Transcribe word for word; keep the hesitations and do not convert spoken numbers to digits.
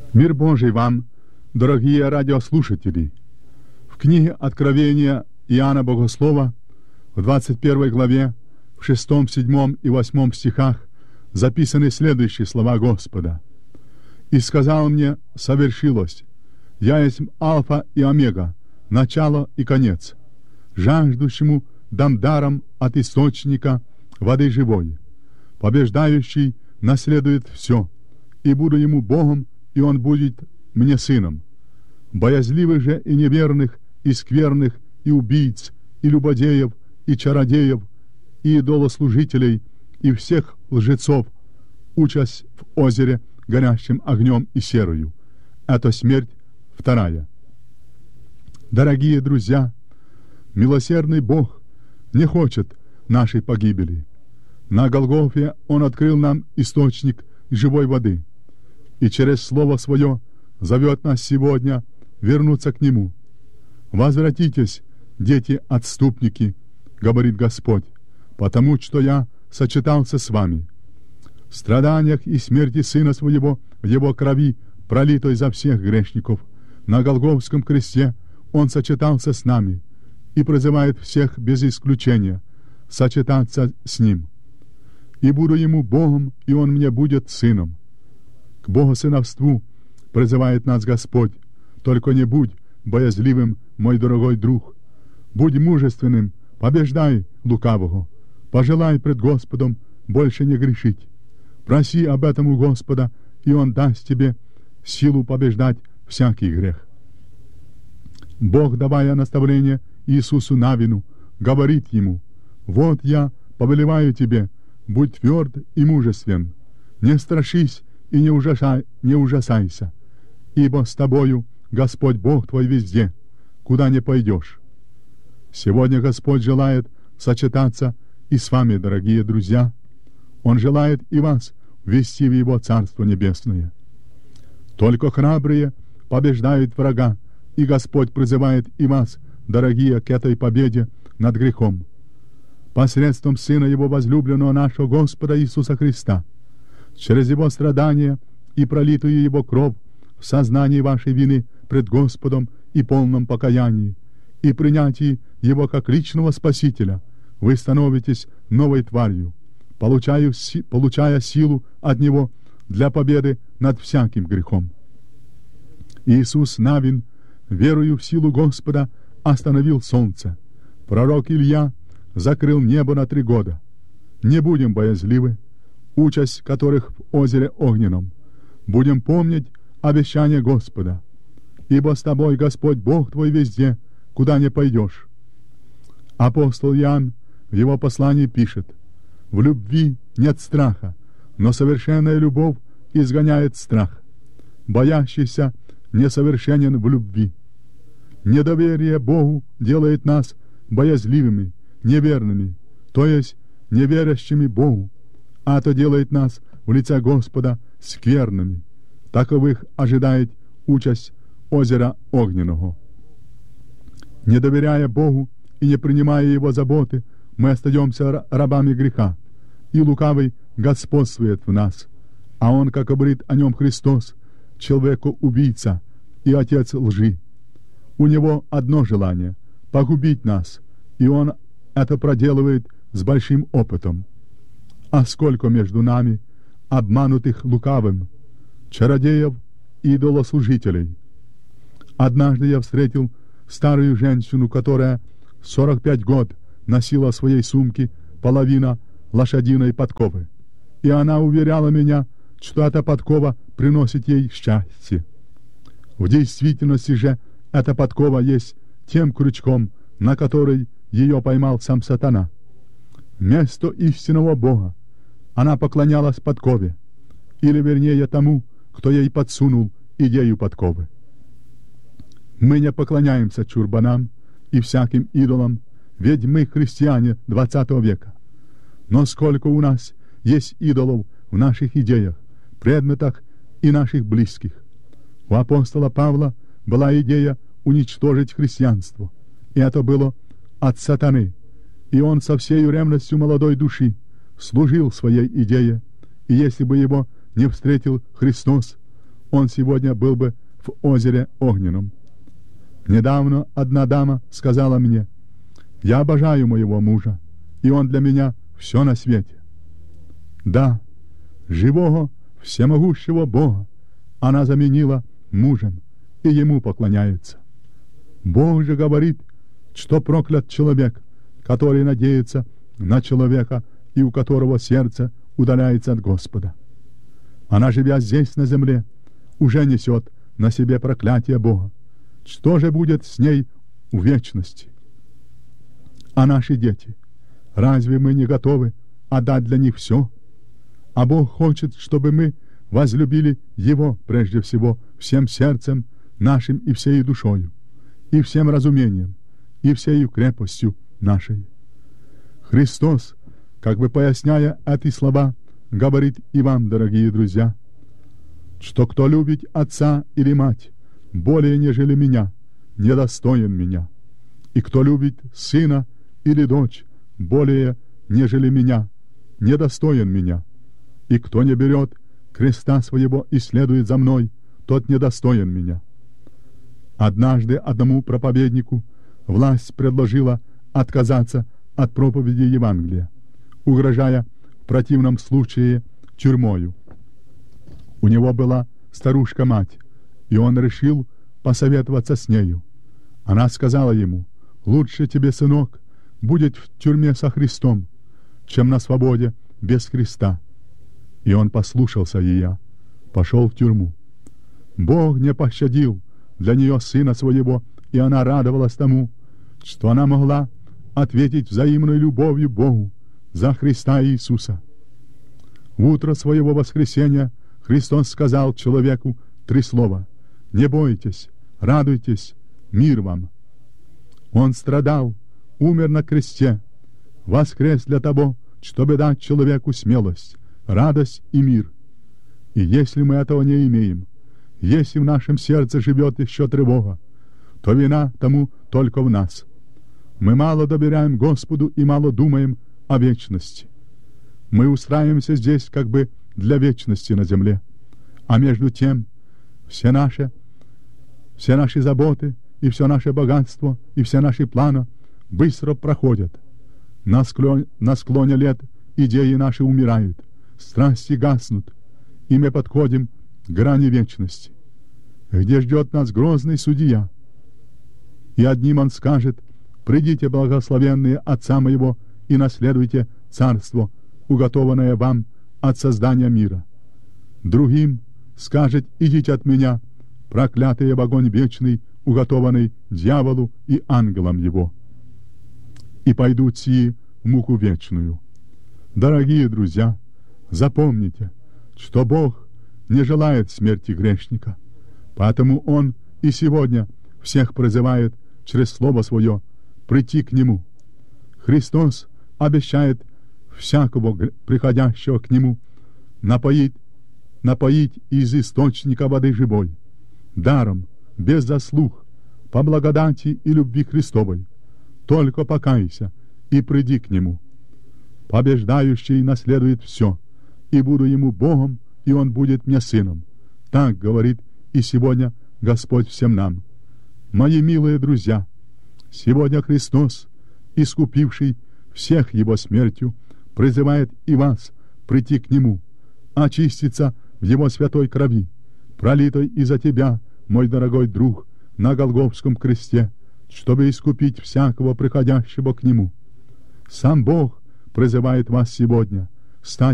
Мир Божий вам, дорогие радиослушатели! В книге Откровения Иоанна Богослова в двадцать первой главе, в шестом, седьмом и восьмом стихах записаны следующие слова Господа. «И сказал мне, совершилось, я есть Алфа и Омега, начало и конец. Жаждущему дам даром от источника воды живой. Побеждающий наследует все, и буду ему Богом, и он будет мне сыном. Боязливых же и неверных, и скверных, и убийц, и любодеев, и чародеев, и идолослужителей, и всех лжецов, участь в озере, горящим огнем и серою. Это смерть вторая». Дорогие друзья, милосердный Бог не хочет нашей погибели. На Голгофе Он открыл нам источник живой воды, и через Слово Свое зовет нас сегодня вернуться к Нему. «Возвратитесь, дети-отступники, — говорит Господь, — потому что Я сочетался с вами. В страданиях и смерти Сына Своего, в Его крови, пролитой за всех грешников, на Голгофском кресте Он сочетался с нами и призывает всех без исключения сочетаться с Ним. И буду Ему Богом, и Он мне будет сыном». К богосыновству призывает нас Господь. Только не будь боязливым, мой дорогой друг. Будь мужественным, побеждай лукавого. Пожелай пред Господом больше не грешить. Проси об этом у Господа, и Он даст тебе силу побеждать всякий грех. Бог, давая наставление Иисусу Навину, говорит ему: «Вот я повелеваю тебе, будь тверд и мужествен, не страшись и не, ужасай, не ужасайся, ибо с тобою Господь Бог твой везде, куда не пойдешь». Сегодня Господь желает сочетаться и с вами, дорогие друзья. Он желает и вас ввести в Его Царство Небесное. Только храбрые побеждают врага, и Господь призывает и вас, дорогие, к этой победе над грехом. Посредством Сына Его возлюбленного нашего Господа Иисуса Христа, через Его страдания и пролитую Его кровь, в сознании вашей вины пред Господом и полном покаянии, и принятии Его как личного Спасителя, вы становитесь новой тварью, получая, получая силу от Него для победы над всяким грехом. Иисус Навин, верою в силу Господа, остановил солнце. Пророк Илья закрыл небо на три года. Не будем боязливы, участь которых в озере огненном. Будем помнить обещание Господа: «Ибо с тобой Господь Бог твой везде, куда не пойдешь». Апостол Иоанн в его послании пишет: «В любви нет страха, но совершенная любовь изгоняет страх. Боящийся несовершенен в любви». Недоверие Богу делает нас боязливыми, неверными, то есть неверящими Богу, а это делает нас в лице Господа скверными. Таковых ожидает участь озера огненного. Не доверяя Богу и не принимая Его заботы, мы остаемся рабами греха, и лукавый господствует в нас. А Он, как говорит о нем Христос, человеко-убийца и отец лжи. У него одно желание — погубить нас, и он это проделывает с большим опытом. А сколько между нами обманутых лукавым, чародеев и идолослужителей. Однажды я встретил старую женщину, которая сорок пять год носила в своей сумке половина лошадиной подковы, и она уверяла меня, что эта подкова приносит ей счастье. В действительности же эта подкова есть тем крючком, на который ее поймал сам сатана. Вместо истинного Бога она поклонялась подкове, или вернее тому, кто ей подсунул идею подковы. Мы не поклоняемся чурбанам и всяким идолам, ведь мы христиане двадцатого века. Но сколько у нас есть идолов в наших идеях, предметах и наших близких. У апостола Павла была идея уничтожить христианство, и это было от сатаны, и он со всей ревностью молодой души служил своей идее, и если бы его не встретил Христос, он сегодня был бы в озере Огненном. Недавно одна дама сказала мне: «Я обожаю моего мужа, и он для меня все на свете». Да, живого, всемогущего Бога она заменила мужем и ему поклоняется. Бог же говорит, что проклят человек, который надеется на человека и у которого сердце удаляется от Господа. Она, живя здесь на земле, уже несет на себе проклятие Бога. Что же будет с ней в вечности? А наши дети, разве мы не готовы отдать для них все? А Бог хочет, чтобы мы возлюбили Его прежде всего всем сердцем нашим и всей душою, и всем разумением, и всей крепостью нашей. Христос, как бы поясняя эти слова, говорит и вам, дорогие друзья, что кто любит отца или мать более, нежели меня, недостоин меня, и кто любит сына или дочь более, нежели меня, недостоин меня, и кто не берет креста своего и следует за мной, тот недостоин меня. Однажды одному проповеднику власть предложила отказаться от проповеди Евангелия, угрожая в противном случае тюрьмою. У него была старушка-мать, и он решил посоветоваться с нею. Она сказала ему: «Лучше тебе, сынок, будет в тюрьме со Христом, чем на свободе без Христа». И он послушался ее, пошел в тюрьму. Бог не пощадил для нее сына своего, и она радовалась тому, что она могла ответить взаимной любовью Богу за Христа Иисуса. В утро своего воскресения Христос сказал человеку три слова: «Не бойтесь, радуйтесь, мир вам». Он страдал, умер на кресте, воскрес для того, чтобы дать человеку смелость, радость и мир. И если мы этого не имеем, если в нашем сердце живет еще тревога, то вина тому только в нас. Мы мало доверяем Господу и мало думаем о вечности. Мы устраиваемся здесь как бы для вечности на земле, а между тем все наши, все наши заботы и все наше богатство и все наши планы быстро проходят. На склоне, на склоне лет идеи наши умирают, страсти гаснут, и мы подходим к грани вечности, где ждет нас грозный судья. И одним он скажет: «Придите, благословенные Отца моего, и наследуйте царство, уготованное вам от создания мира». Другим скажет: «Идите от меня, проклятые в огонь вечный, уготованный дьяволу и ангелам его». И пойдут сии в муку вечную. Дорогие друзья, запомните, что Бог не желает смерти грешника, поэтому Он и сегодня всех призывает через Слово Свое прийти к Нему. Христос обещает всякого приходящего к Нему напоить, напоить из источника воды живой, даром, без заслуг, по благодати и любви Христовой. Только покайся и приди к Нему. Побеждающий наследует все, и буду ему Богом, и он будет мне сыном. Так говорит и сегодня Господь всем нам. Мои милые друзья, сегодня Христос, искупивший всех Его смертью, призывает и вас прийти к Нему, очиститься в Его святой крови, пролитой и за тебя, мой дорогой друг, на Голгофском кресте, чтобы искупить всякого приходящего к Нему. Сам Бог призывает вас сегодня стать